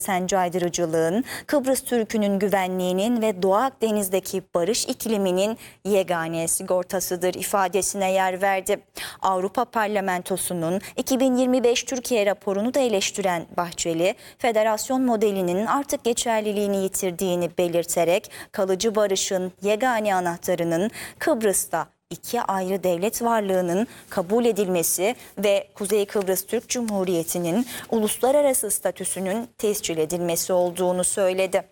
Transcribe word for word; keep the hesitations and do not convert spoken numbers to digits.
Sen caydırıcılığın, Kıbrıs Türk'ünün güvenliğinin ve Doğu Akdeniz'deki barış ikliminin yegane sigortasıdır ifadesine yer verdi. Avrupa Parlamentosu'nun iki bin yirmi beş Türkiye raporunu da eleştiren Bahçeli, federasyon modelinin artık geçerliliğini yitirdiğini belirterek kalıcı barışın yegane anahtarının Kıbrıs'ta iki ayrı devlet varlığının kabul edilmesi ve Kuzey Kıbrıs Türk Cumhuriyeti'nin uluslararası statüsünün tescil edilmesi olduğunu söyledi.